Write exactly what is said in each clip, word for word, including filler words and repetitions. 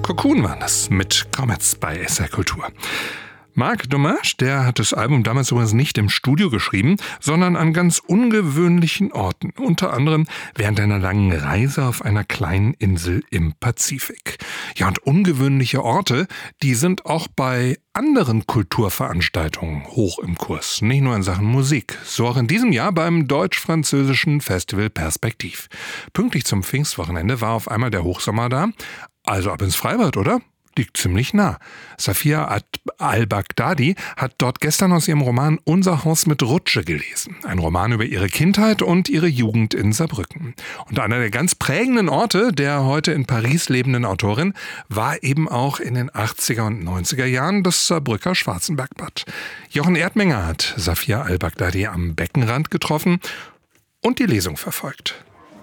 Cocoon war das mit Comets bei S R Kultur. Marc Dommage, der hat das Album damals übrigens nicht im Studio geschrieben, sondern an ganz ungewöhnlichen Orten. Unter anderem während einer langen Reise auf einer kleinen Insel im Pazifik. Ja, und ungewöhnliche Orte, die sind auch bei anderen Kulturveranstaltungen hoch im Kurs. Nicht nur in Sachen Musik. So auch in diesem Jahr beim deutsch-französischen Festival Perspektiv. Pünktlich zum Pfingstwochenende war auf einmal der Hochsommer da. Also ab ins Freibad, oder? Liegt ziemlich nah. Safia al-Baghdadi hat dort gestern aus ihrem Roman Unser Haus mit Rutsche gelesen. Ein Roman über ihre Kindheit und ihre Jugend in Saarbrücken. Und einer der ganz prägenden Orte der heute in Paris lebenden Autorin war eben auch in den achtziger und neunziger Jahren das Saarbrücker Schwarzenbergbad. Jochen Erdmenger hat Safia al-Baghdadi am Beckenrand getroffen und die Lesung verfolgt.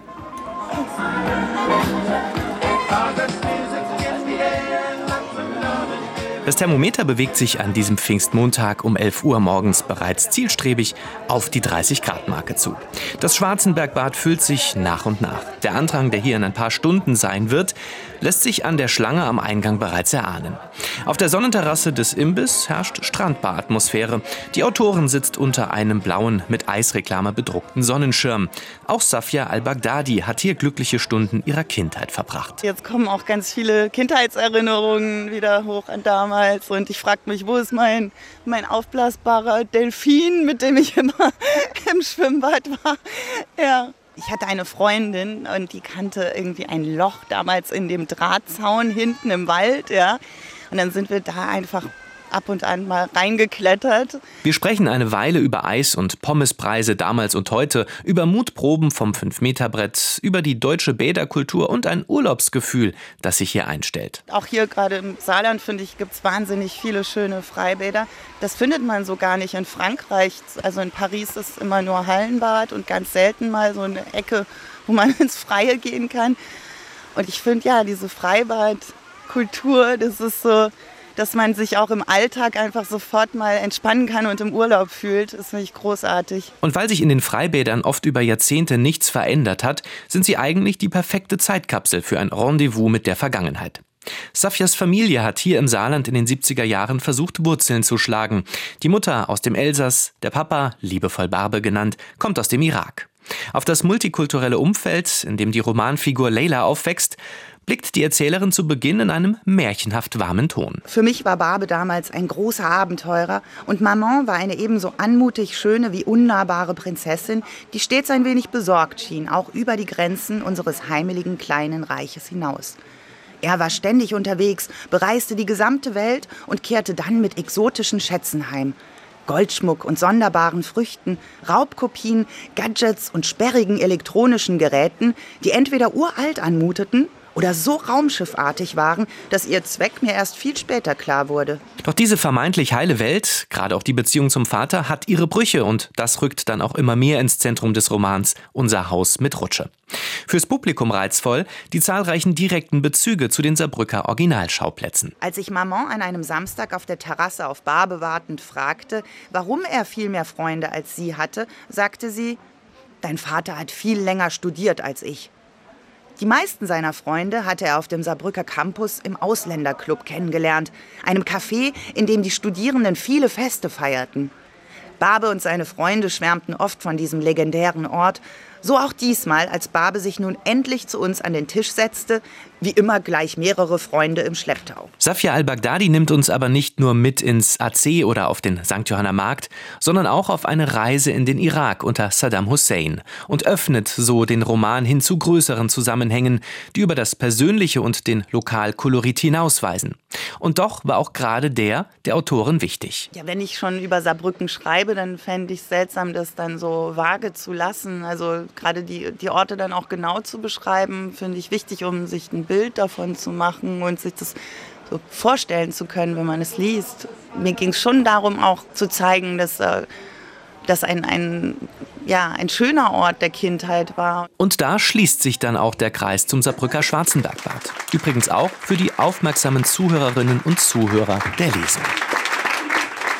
Das Thermometer bewegt sich an diesem Pfingstmontag um elf Uhr morgens bereits zielstrebig auf die dreißig Grad Marke zu. Das Schwarzenbergbad füllt sich nach und nach. Der Andrang, der hier in ein paar Stunden sein wird, lässt sich an der Schlange am Eingang bereits erahnen. Auf der Sonnenterrasse des Imbiss herrscht Strandbar-Atmosphäre. Die Autorin sitzt unter einem blauen, mit Eisreklame bedruckten Sonnenschirm. Auch Safia al-Baghdadi hat hier glückliche Stunden ihrer Kindheit verbracht. Jetzt kommen auch ganz viele Kindheitserinnerungen wieder hoch an damals. Und ich frage mich, wo ist mein, mein aufblasbarer Delfin, mit dem ich immer im Schwimmbad war. Ja. Ich hatte eine Freundin und die kannte irgendwie ein Loch damals in dem Drahtzaun hinten im Wald. Ja. Und dann sind wir da einfach ab und an mal reingeklettert. Wir sprechen eine Weile über Eis- und Pommespreise damals und heute, über Mutproben vom fünf Meter Brett, über die deutsche Bäderkultur und ein Urlaubsgefühl, das sich hier einstellt. Auch hier gerade im Saarland, finde ich, gibt es wahnsinnig viele schöne Freibäder. Das findet man so gar nicht in Frankreich. Also in Paris ist immer nur Hallenbad und ganz selten mal so eine Ecke, wo man ins Freie gehen kann. Und ich finde, ja, diese Freibadkultur, das ist so, dass man sich auch im Alltag einfach sofort mal entspannen kann und im Urlaub fühlt, ist wirklich großartig. Und weil sich in den Freibädern oft über Jahrzehnte nichts verändert hat, sind sie eigentlich die perfekte Zeitkapsel für ein Rendezvous mit der Vergangenheit. Safias Familie hat hier im Saarland in den siebziger Jahren versucht, Wurzeln zu schlagen. Die Mutter aus dem Elsass, der Papa, liebevoll Barbe genannt, kommt aus dem Irak. Auf das multikulturelle Umfeld, in dem die Romanfigur Leila aufwächst, blickt die Erzählerin zu Beginn in einem märchenhaft warmen Ton. Für mich war Barbe damals ein großer Abenteurer und Maman war eine ebenso anmutig schöne wie unnahbare Prinzessin, die stets ein wenig besorgt schien, auch über die Grenzen unseres heimeligen kleinen Reiches hinaus. Er war ständig unterwegs, bereiste die gesamte Welt und kehrte dann mit exotischen Schätzen heim. Goldschmuck und sonderbaren Früchten, Raubkopien, Gadgets und sperrigen elektronischen Geräten, die entweder uralt anmuteten oder so raumschiffartig waren, dass ihr Zweck mir erst viel später klar wurde. Doch diese vermeintlich heile Welt, gerade auch die Beziehung zum Vater, hat ihre Brüche und das rückt dann auch immer mehr ins Zentrum des Romans Unser Haus mit Rutsche. Fürs Publikum reizvoll die zahlreichen direkten Bezüge zu den Saarbrücker Originalschauplätzen. Als ich Maman an einem Samstag auf der Terrasse auf Barbe wartend fragte, warum er viel mehr Freunde als sie hatte, sagte sie, dein Vater hat viel länger studiert als ich. Die meisten seiner Freunde hatte er auf dem Saarbrücker Campus im Ausländerclub kennengelernt, einem Café, in dem die Studierenden viele Feste feierten. Barbe und seine Freunde schwärmten oft von diesem legendären Ort, so auch diesmal, als Barbe sich nun endlich zu uns an den Tisch setzte, wie immer gleich mehrere Freunde im Schlepptau. Safia al-Baghdadi nimmt uns aber nicht nur mit ins A C oder auf den Sankt Johanner Markt, sondern auch auf eine Reise in den Irak unter Saddam Hussein und öffnet so den Roman hin zu größeren Zusammenhängen, die über das Persönliche und den Lokalkolorit hinausweisen. Und doch war auch gerade der der Autorin wichtig. Ja, wenn ich schon über Saarbrücken schreibe, dann fände ich es seltsam, das dann so vage zu lassen. Also gerade die, die Orte dann auch genau zu beschreiben, finde ich wichtig, um sich ein Bild davon zu machen und sich das so vorstellen zu können, wenn man es liest. Mir ging es schon darum, auch zu zeigen, dass äh, das ein, ein, ja, ein schöner Ort der Kindheit war. Und da schließt sich dann auch der Kreis zum Saarbrücker Schwarzenbergbad. Übrigens auch für die aufmerksamen Zuhörerinnen und Zuhörer der Lesung.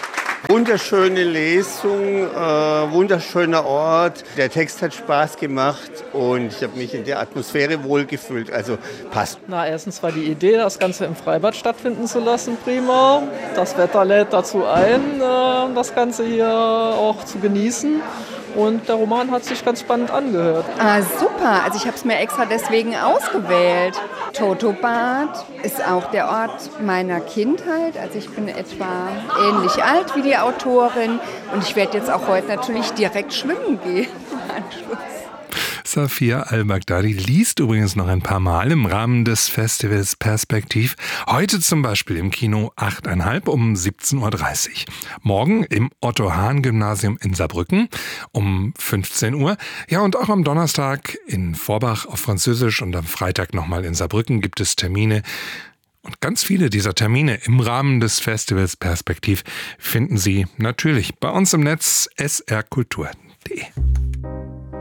Wunderschöne Lesung, äh, wunderschöner Ort. Der Text hat Spaß gemacht und ich habe mich in der Atmosphäre wohlgefühlt. Also passt. Na, erstens war die Idee, das Ganze im Freibad stattfinden zu lassen, prima. Das Wetter lädt dazu ein, äh, das Ganze hier auch zu genießen. Und der Roman hat sich ganz spannend angehört. Ah, super. Also ich habe es mir extra deswegen ausgewählt. Totobad ist auch der Ort meiner Kindheit. Also ich bin etwa ähnlich alt wie die Autorin. Und ich werde jetzt auch heute natürlich direkt schwimmen gehen im Anschluss. Safia Al-Baghdadi liest übrigens noch ein paar Mal im Rahmen des Festivals Perspektiv. Heute zum Beispiel im Kino achteinhalb um siebzehn Uhr dreißig. Morgen im Otto-Hahn-Gymnasium in Saarbrücken um fünfzehn Uhr. Ja, und auch am Donnerstag in Vorbach auf Französisch und am Freitag nochmal in Saarbrücken gibt es Termine. Und ganz viele dieser Termine im Rahmen des Festivals Perspektiv finden Sie natürlich bei uns im Netz s r kultur punkt d e.